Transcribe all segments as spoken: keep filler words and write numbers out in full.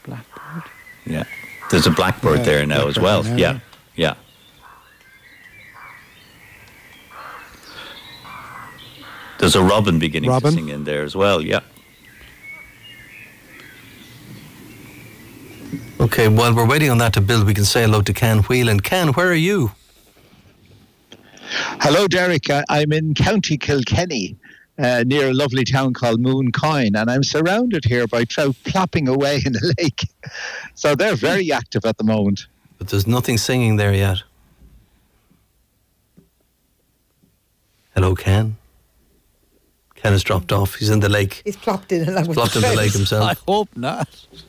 blackbird. Yeah. There's a blackbird Yeah, there now blackbird as well. now, Yeah. Yeah. There's a robin beginning Robin? to sing in there as well. Yeah. Okay, while we're waiting on that to build, we can say hello to Ken Whelan. Ken, where are you? Hello, Derek. Uh, I'm in County Kilkenny, uh, near a lovely town called Mooncoin, and I'm surrounded here by trout plopping away in the lake. So they're very active at the moment. But there's nothing singing there yet. Hello, Ken. Ken has dropped off. He's in the lake. He's plopped in along He's with plopped the in the lake trout. himself. I hope not.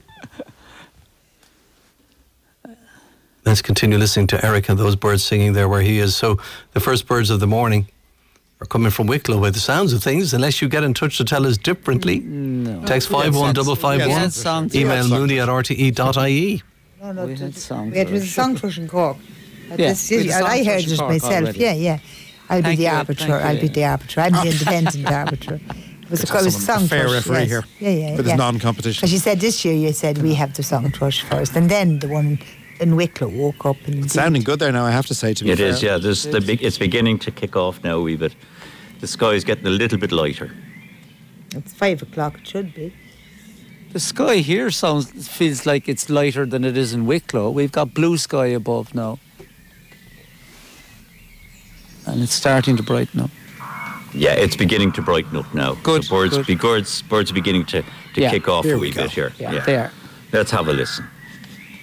Let's continue listening to Eric and those birds singing there where he is. So the first birds of the morning are coming from Wicklow by the sounds of things, unless you get in touch to tell us differently. No. Text five one five five We one. had songs. Email mooney at r t e dot i e. No, no, We it had was- song we had thrush. a song thrush in Cork. At Yeah, this we had city, a and song I thrush heard in it Cork myself. already. Yeah, yeah. I'll Thank be the you, arbiter. thank I'll you. be the arbiter. I'm the independent arbiter. It was, a, it was a song fair thrush. referee yes. here. Yeah, yeah. With yeah. his non-competition. Because you said this year, you said we have the song thrush first, and then the one in Wicklow woke up and It's sounding good there now, I have to say, to be It fair. is, yeah. There's the big, it's beginning to kick off now a wee bit. The sky is getting a little bit lighter. It's five o'clock. It should be. The sky here sounds feels like it's lighter than it is in Wicklow. We've got blue sky above now. And it's starting to brighten up. Yeah, it's beginning to brighten up now. Good, The birds, good. be, birds, birds are beginning to, to Yeah. kick off Here a we wee go. bit here. Yeah, they are. Let's have a listen.